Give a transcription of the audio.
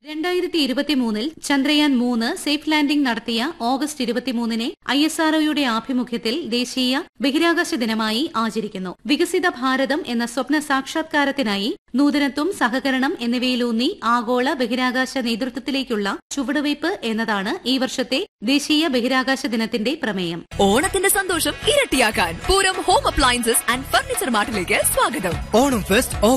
2023 Chandrayaan 3 safe landing നടത്തിയ August 23 ISROയുടെ ആഭിമുഖ്യത്തിൽ ദേശീയ ബഹിരാകാശ ദിനമായി ആചരിക്കുന്നു. വികസിത ഭാരതം എന്ന സ്വപ്ന സാക്ഷാത്കാരത്തിനായി നൂതനത്വം, സഹകരണം എന്നിവയിലൂന്നി ആഗോള ബഹിരാകാശ നേതൃത്വത്തിലേക്കുള്ള ചുവടുവയ്പ് എന്നതാണ് ഈ വർഷത്തെ ദേശീയ ബഹിരാകാശ ദിനത്തിന്റെ പ്രമേയം. ഓണത്തിന്റെ സന്തോഷം ഇരട്ടിയാക്കാൻ Pooram home appliances and furniture മാർട്ടിലേക്ക് സ്വാഗതം. ഓണം ഫെസ്റ്റ്